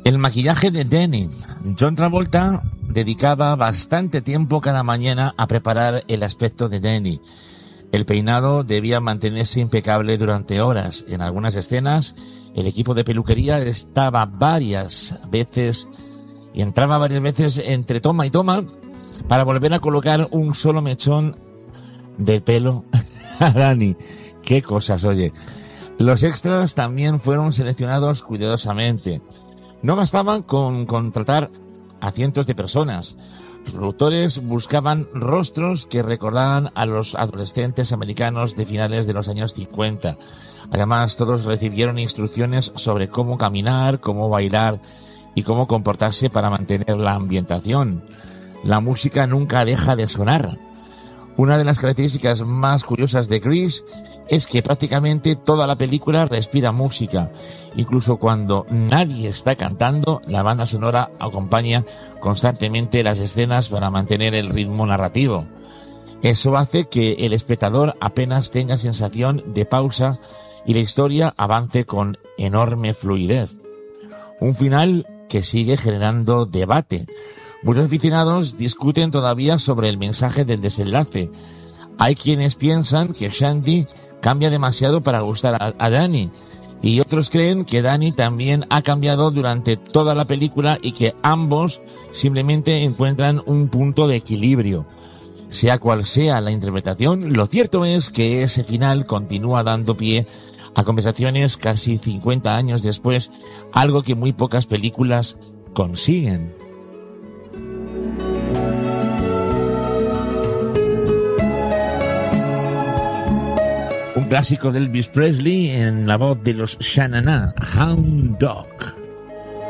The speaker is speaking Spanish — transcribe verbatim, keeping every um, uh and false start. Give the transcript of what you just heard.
El maquillaje de Danny. John Travolta dedicaba bastante tiempo cada mañana a preparar el aspecto de Danny. El peinado debía mantenerse impecable durante horas. En algunas escenas, el equipo de peluquería estaba varias veces y entraba varias veces entre toma y toma para volver a colocar un solo mechón de pelo a Danny. Qué cosas, oye. Los extras también fueron seleccionados cuidadosamente. No bastaban con contratar a cientos de personas. Los productores buscaban rostros que recordaran a los adolescentes americanos de finales de los años cincuenta. Además, todos recibieron instrucciones sobre cómo caminar, cómo bailar y cómo comportarse para mantener la ambientación. La música nunca deja de sonar. Una de las características más curiosas de Grease es que prácticamente toda la película respira música. Incluso cuando nadie está cantando, la banda sonora acompaña constantemente las escenas para mantener el ritmo narrativo. Eso hace que el espectador apenas tenga sensación de pausa y la historia avance con enorme fluidez. Un final que sigue generando debate. Muchos aficionados discuten todavía sobre el mensaje del desenlace. Hay quienes piensan que Shandy cambia demasiado para gustar a, a Danny, y otros creen que Danny también ha cambiado durante toda la película y que ambos simplemente encuentran un punto de equilibrio. Sea cual sea la interpretación, lo cierto es que ese final continúa dando pie a conversaciones casi cincuenta años después, algo que muy pocas películas consiguen. Un clásico de Elvis Presley en la voz de los Sha-Na-Na, Hound Dog.